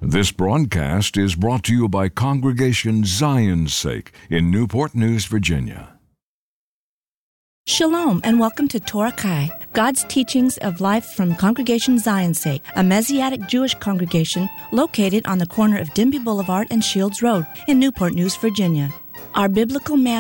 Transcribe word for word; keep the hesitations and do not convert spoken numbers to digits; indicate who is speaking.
Speaker 1: This broadcast is brought to you by Congregation Zion's Sake in Newport News, Virginia.
Speaker 2: Shalom and welcome to Torah Kai, God's teachings of life from Congregation Zion's Sake, a Messianic Jewish congregation located on the corner of Denby Boulevard and Shields Road in Newport News, Virginia. Our biblical man